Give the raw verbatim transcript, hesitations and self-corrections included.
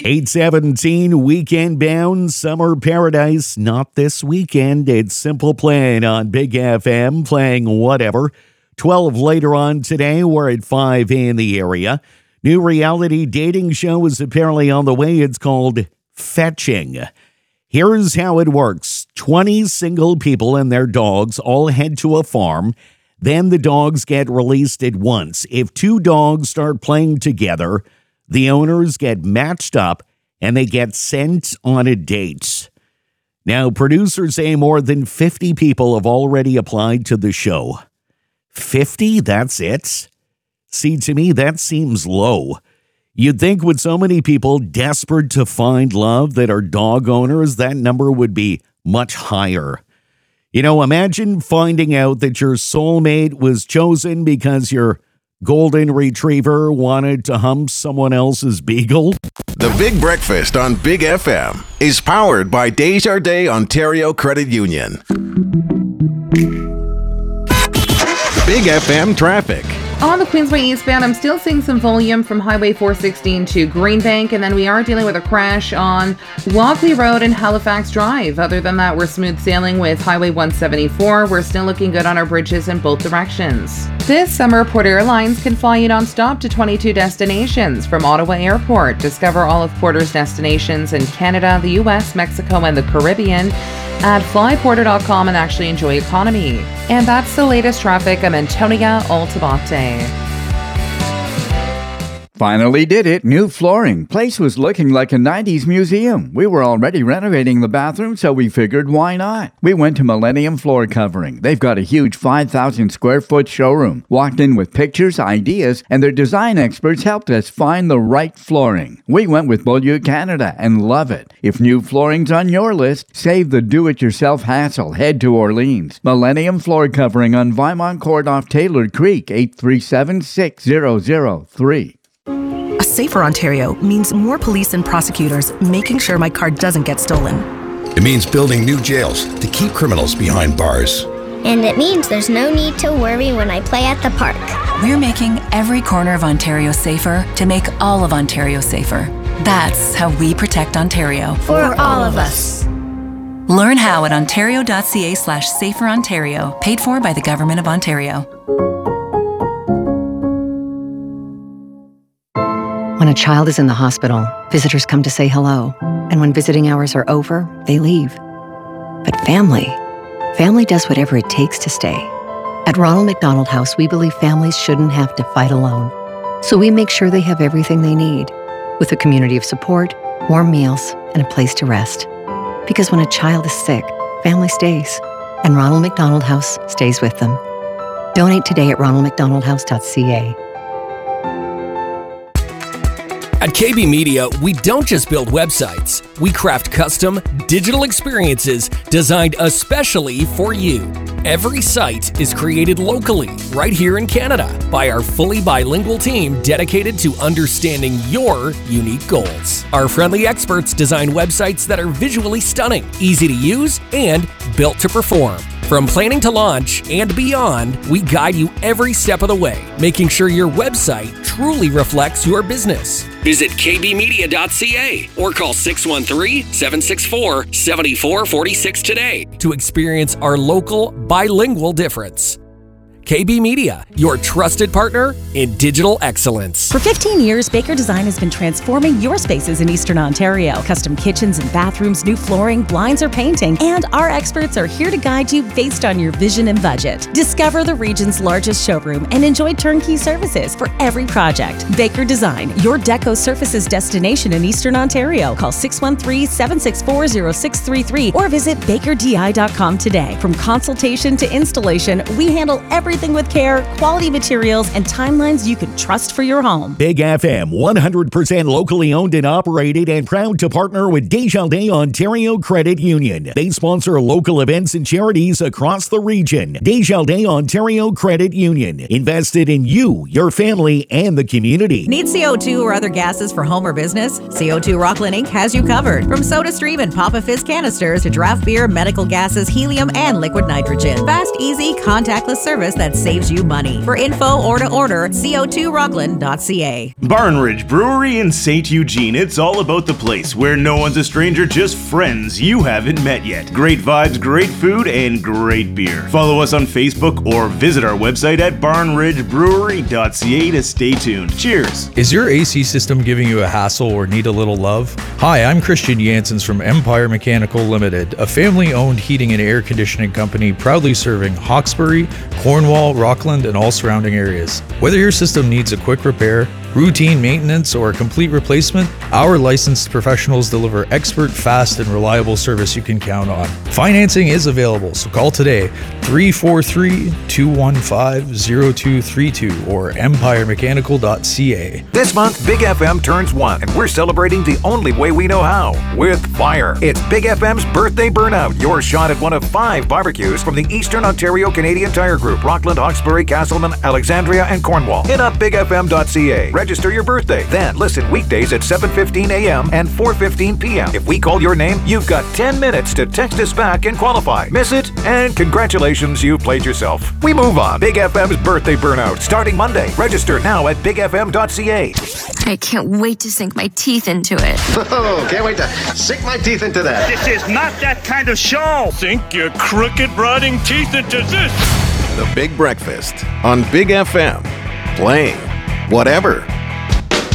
eight seventeen, weekend bound, summer paradise. Not this weekend. It's Simple Plan on Big F M, playing whatever. twelve later on today. We're at five in the area. New reality dating show is apparently on the way. It's called Fetching. Here's how it works. twenty single people and their dogs all head to a farm. Then the dogs get released at once. If two dogs start playing together, the owners get matched up and they get sent on a date. Now, producers say more than fifty people have already applied to the show. fifty? That's it? See, to me, that seems low. You'd think with so many people desperate to find love that are dog owners, that number would be much higher. You know, imagine finding out that your soulmate was chosen because your golden retriever wanted to hump someone else's beagle. The Big Breakfast on Big F M is powered by Desjardins Ontario Credit Union. Big F M traffic. On the Queensway eastbound, I'm still seeing some volume from Highway four sixteen to Greenbank, and then we are dealing with a crash on Walkley Road and Halifax Drive. Other than that, we're smooth sailing with Highway one seventy-four. We're still looking good on our bridges in both directions. This summer, Port Airlines can fly you non-stop to twenty-two destinations from Ottawa Airport. Discover all of Porter's destinations in Canada, the U S, Mexico, and the Caribbean at fly porter dot com and actually enjoy economy. And that's the latest traffic. I'm Antonia Altabate. Finally did it. New flooring. Place was looking like a nineties museum. We were already renovating the bathroom, so we figured why not? We went to Millennium Floor Covering. They've got a huge five thousand square foot showroom. Walked in with pictures, ideas, and their design experts helped us find the right flooring. We went with Beaulieu Canada and love it. If new flooring's on your list, save the do-it-yourself hassle. Head to Orleans. Millennium Floor Covering on Vinemont Court off Taylor Creek, eight three seven, six zero zero three. A safer Ontario means more police and prosecutors making sure my car doesn't get stolen. It means building new jails to keep criminals behind bars. And it means there's no need to worry when I play at the park. We're making every corner of Ontario safer to make all of Ontario safer. That's how we protect Ontario. For, For all of us. Learn how at ontario.ca slash safer Ontario. Paid for by the Government of Ontario. When a child is in the hospital, visitors come to say hello. And when visiting hours are over, they leave. But family, family does whatever it takes to stay. At Ronald McDonald House, we believe families shouldn't have to fight alone. So we make sure they have everything they need, with a community of support, warm meals, and a place to rest. Because when a child is sick, family stays. And Ronald McDonald House stays with them. Donate today at ronald mcdonald house dot c a. At K B Media, we don't just build websites. We craft custom digital experiences designed especially for you. Every site is created locally, right here in Canada, by our fully bilingual team dedicated to understanding your unique goals. Our friendly experts design websites that are visually stunning, easy to use, and built to perform. From planning to launch and beyond, we guide you every step of the way, making sure your website truly reflects your business. Visit k b media dot c a or call six one three, seven six four, seven four four six today to experience our local bilingual difference. K B Media, your trusted partner in digital excellence. For fifteen years, Baker Design has been transforming your spaces in Eastern Ontario. Custom kitchens and bathrooms, new flooring, blinds or painting, and our experts are here to guide you based on your vision and budget. Discover the region's largest showroom and enjoy turnkey services for every project. Baker Design, your deco surfaces destination in Eastern Ontario. Call six one three, seven six four, zero six three three or visit baker d i dot com today. From consultation to installation, we handle every Everything with care, quality materials, and timelines you can trust for your home. Big F M, one hundred percent locally owned and operated, and proud to partner with Desjardins Ontario Credit Union. They sponsor local events and charities across the region. Desjardins Ontario Credit Union. Invested in you, your family, and the community. Need C O two or other gases for home or business? C O two Rockland Incorporated has you covered. From SodaStream and Papa Fizz canisters to draft beer, medical gases, helium, and liquid nitrogen. Fast, easy, contactless service that saves you money. For info or to order, C O two rockland dot C A. Barn Ridge Brewery in Saint Eugene. It's all about the place where no one's a stranger, just friends you haven't met yet. Great vibes, great food, and great beer. Follow us on Facebook or visit our website at barn ridge brewery dot C A to stay tuned. Cheers. Is your A C system giving you a hassle or need a little love? Hi, I'm Christian Janssens from Empire Mechanical Limited, a family-owned heating and air conditioning company proudly serving Hawkesbury, Cornwall, Rockland, and all surrounding areas. Whether your system needs a quick repair, routine maintenance, or a complete replacement, our licensed professionals deliver expert, fast, and reliable service you can count on. Financing is available, so call today, three four three, two one five, zero two three two or empire mechanical dot C A. This month, Big F M turns one, and we're celebrating the only way we know how, with fire. It's Big F M's Birthday Burnout, your shot at one of five barbecues from the Eastern Ontario Canadian Tire Group, Rockland, Hawkesbury, Castleman, Alexandria, and Cornwall. Hit up big f m dot c a. Register your birthday. Then listen weekdays at seven fifteen a m and four fifteen p m If we call your name, you've got ten minutes to text us back and qualify. Miss it? And congratulations, you've played yourself. We move on. Big F M's Birthday Burnout, starting Monday. Register now at big f m dot c a. I can't wait to sink my teeth into it. Oh, can't wait to sink my teeth into that. This is not that kind of show. Sink your crooked, rotting teeth into this. The Big Breakfast on Big F M. Playing whatever.